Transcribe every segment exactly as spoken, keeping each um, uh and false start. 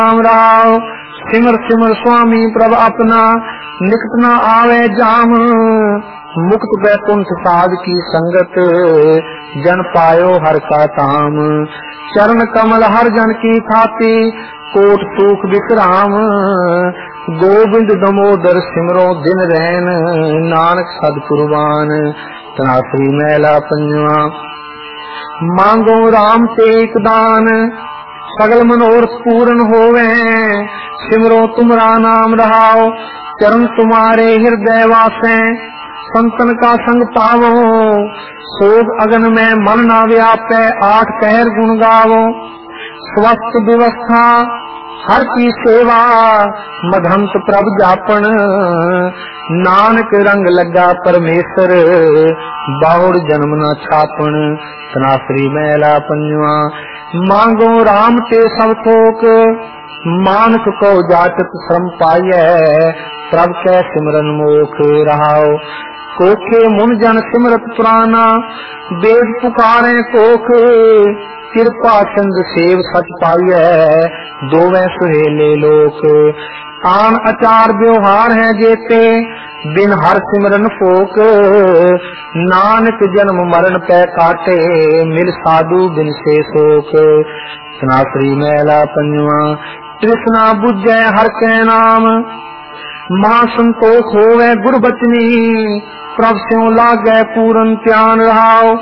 राम राव सिमर सिमर स्वामी प्रभ अपना, निकट न आवे जाम। मुक्त बैकुंठ साध की संगत, जन पायो हर का ताम। चरण कमल हर जन की खाती, कोट सुख विश्राम। गोविंद दमोदर सिमरो दिन रैन, नानक सद कुर्बान। तनासरी मैला पंजवा। मांगो राम ते एक दान, सगल मनोरथ पूर्ण होवे। सिमरो तुमरा नाम रहाओ, चरण तुम्हारे हृदय वासे। संतन का संग पावो, सोग अगन में मन ना व्यापे। आठ पहर गुण गावो, स्वस्थ व्यवस्था हर की सेवा। मधंत प्रभ जापन, नानक रंग लगा परमेश्वर। बाहुड़ जन्म न छापन। तनासरी मैला पंजवा। मांगो राम ते सब थोक, मानक को जाचत श्रम पाइय। प्रभ कै सिमरन मोख रहाओ, कोखे मुन जन सिमरत पुराना। वेद पुकारे कोख, कृपा चंद सेव सच पाइय। दोवे सुहेले लोक, आन आचार व्यवहार है जेते। बिन हर सिमरन फोक, नानक जन्म मरण पै काटे। मिल साधु बिन से शोक। तनासरी मैला पंजवा। तृष्णा बुझै हर कै नाम, महासंतोष होवे गुरबचनी। प्रभ स्यों लागै पूरन ध्यान रहाओ,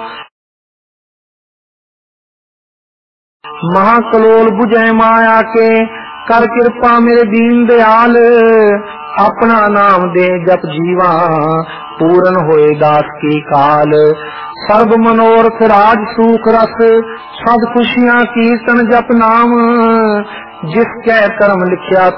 महाकलोल बुझै माया के। कर कृपा मेरे दीन दयाल, अपना नाम दे जप जीवा। पूरन होए दास की काल, सर्व मनोरथ राज सुख रस। सद खुशियां कीर्तन जप नाम, जिसके कर्म लिखिया